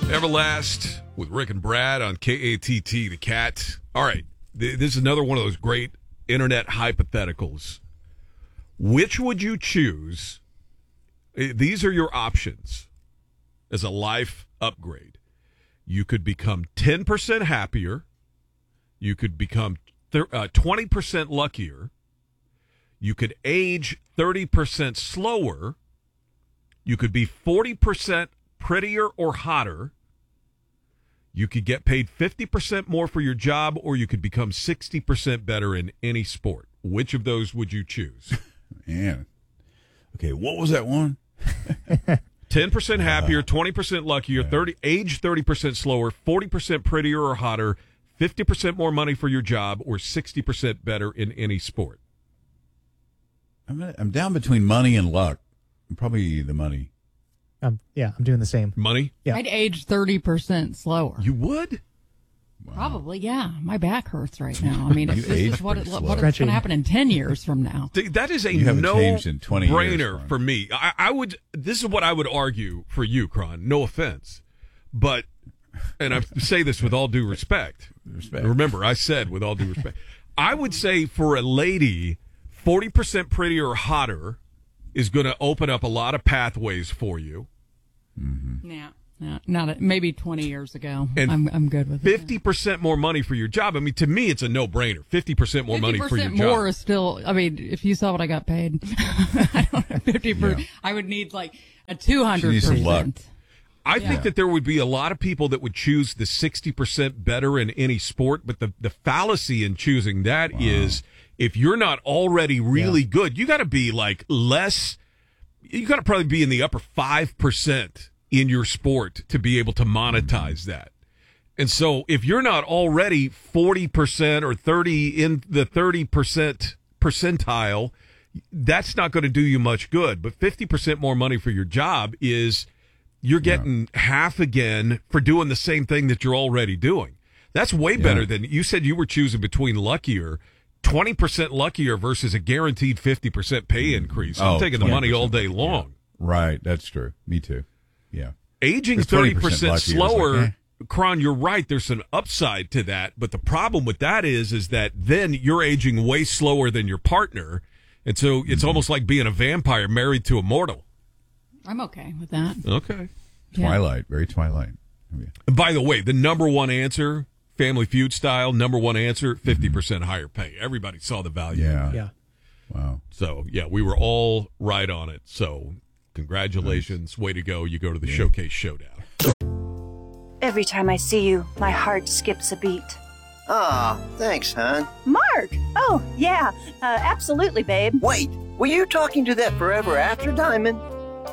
Everlast with Rick and Brad on KATT, the Cat. All right, this is another one of those great internet hypotheticals. Which would you choose? These are your options as a life upgrade. You could become 10% happier. You could become 20% luckier. You could age 30% slower. You could be 40% prettier or hotter. You could get paid 50% more for your job, or you could become 60% better in any sport. Which of those would you choose? Man. Okay, what was that one? 10% happier, 20% luckier, age 30% slower, 40% prettier or hotter, 50% more money for your job, or 60% better in any sport. I'm down between money and luck. Probably the money. I'm doing the same. Money? Yeah. I'd age 30% slower. You would? Wow. Probably, yeah. My back hurts right now. I mean, You this is age what pretty slow. it's going to happen in 10 years from now. That is a You haven't changed in 20 years, no-brainer Cron. for me. I would. This is what I would argue for you, Cron. No offense, but, and I say this with all due respect. Remember, I said with all due respect. I would say for a lady, 40% prettier or hotter is going to open up a lot of pathways for you. Mm-hmm. Yeah. Not maybe 20 years ago. And I'm good with 50% more money for your job. I mean, to me, it's a no-brainer. 50% more money for your job. 50% more is still, I mean, if you saw what I got paid, I don't know, 50%. Yeah. I would need like a 200%. I think that there would be a lot of people that would choose the 60% better in any sport, but the fallacy in choosing that is if you're not already really good, you got to be like less, you got to probably be in the upper 5% in your sport to be able to monetize that. And so if you're not already 40% or 30 in the 30% percentile, that's not going to do you much good. But 50% more money for your job is you're getting half again for doing the same thing that you're already doing. That's way better than you said you were choosing between luckier, 20% luckier versus a guaranteed 50% pay increase. I'm taking the money all day long. Yeah. Right. That's true. Me too. Yeah. Aging 30% slower, Cron, you're right. There's an upside to that. But the problem with that is that then you're aging way slower than your partner. And so it's almost like being a vampire married to a mortal. I'm okay with that. Okay. Twilight. Very Twilight. Oh, yeah. By the way, the number one answer, Family Feud style, number one answer, 50% higher pay. Everybody saw the value. Yeah. Wow. So, we were all right on it. So, congratulations. Nice. Way to go. You go to the Showcase Showdown. Every time I see you, my heart skips a beat. Ah, thanks, hon. Mark! Oh, yeah. Absolutely, babe. Wait, were you talking to that Forever After Diamond?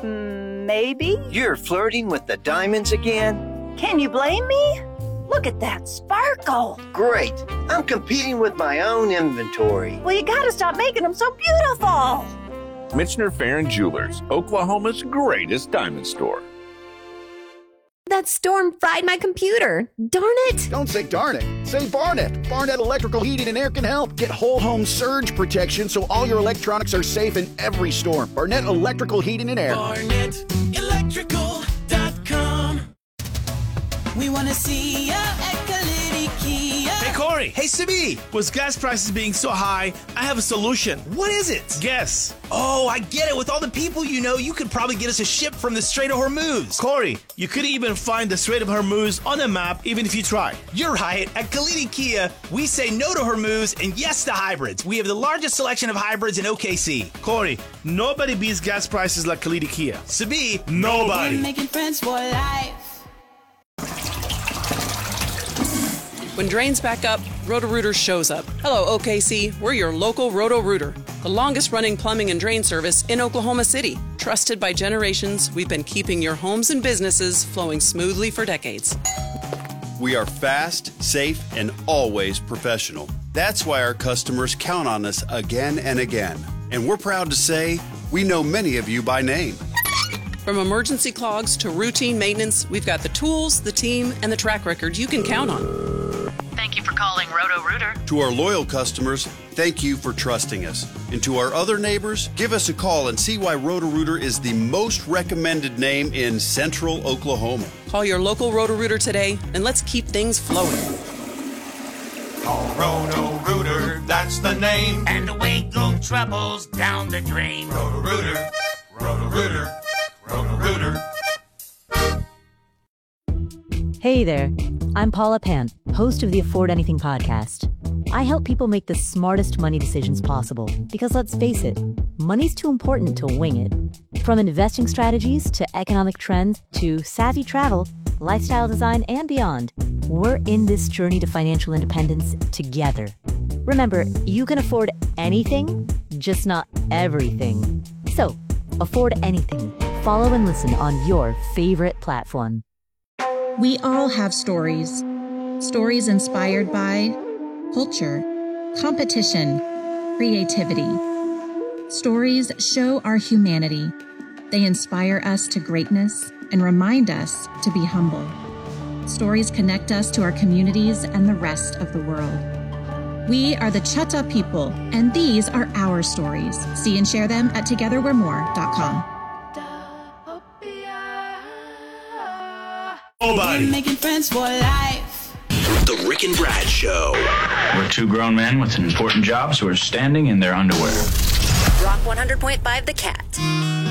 Maybe? You're flirting with the diamonds again? Can you blame me? Look at that sparkle. Great. I'm competing with my own inventory. Well, you gotta stop making them so beautiful. Michener Farron Jewelers, Oklahoma's greatest diamond store. That storm fried my computer. Darn it. Don't say darn it. Say Barnett. Barnett Electrical Heating and Air can help. Get whole home surge protection so all your electronics are safe in every storm. Barnett Electrical Heating and Air. BarnettElectrical.com. We want to see ya at Kalidi Kia. Hey, Corey. Hey, Sibi. With gas prices being so high, I have a solution. What is it? Guess. Oh, I get it. With all the people you know, you could probably get us a ship from the Strait of Hormuz. Corey, you could even find the Strait of Hormuz on the map, even if you try. You're right. At Kalidi Kia, we say no to Hormuz and yes to hybrids. We have the largest selection of hybrids in OKC. Corey, nobody beats gas prices like Kalidi Kia. Sibi, nobody. We're making friends for life. When drains back up, Roto-Rooter shows up. Hello, OKC. We're your local Roto-Rooter, the longest-running plumbing and drain service in Oklahoma City. Trusted by generations, we've been keeping your homes and businesses flowing smoothly for decades. We are fast, safe, and always professional. That's why our customers count on us again and again. And we're proud to say we know many of you by name. From emergency clogs to routine maintenance, we've got the tools, the team, and the track record you can count on. Thank you for calling Roto-Rooter. To our loyal customers, thank you for trusting us. And to our other neighbors, give us a call and see why Roto-Rooter is the most recommended name in Central Oklahoma. Call your local Roto-Rooter today, and let's keep things flowing. Call Roto-Rooter, that's the name. And away go troubles down the drain. Roto-Rooter, Roto-Rooter, Roto-Rooter. Hey there, I'm Paula Pant, host of the Afford Anything podcast. I help people make the smartest money decisions possible because, let's face it, money's too important to wing it. From investing strategies to economic trends to savvy travel, lifestyle design, and beyond, we're in this journey to financial independence together. Remember, you can afford anything, just not everything. So, afford anything. Follow and listen on your favorite platform. We all have stories. Stories inspired by culture, competition, creativity. Stories show our humanity. They inspire us to greatness and remind us to be humble. Stories connect us to our communities and the rest of the world. We are the Chutta people, and these are our stories. See and share them at togetherwe'remore.com. We're making friends for life. The Rick and Brad Show. We're two grown men with important jobs who are standing in their underwear. Rock 100.5 The Cat.